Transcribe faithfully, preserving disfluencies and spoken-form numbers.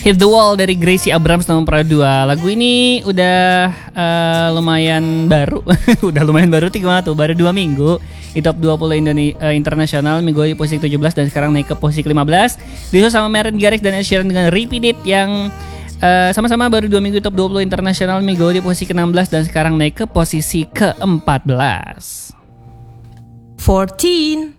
Hit the Wall dari Gracie Abrams nomor dua. Lagu ini udah uh, lumayan baru. Udah lumayan baru tuh gimana tuh? Baru dua minggu di top dua puluh Indonesia uh, internasional. Minggu di posisi tujuh belas dan sekarang naik ke posisi lima belas. Disusul sama Martin Garrix dan Ed Sheeran dengan Repeat It yang uh, sama-sama baru dua minggu di top dua puluh internasional. Minggu di posisi ke enam belas dan sekarang naik ke posisi ke empat belas. fourteen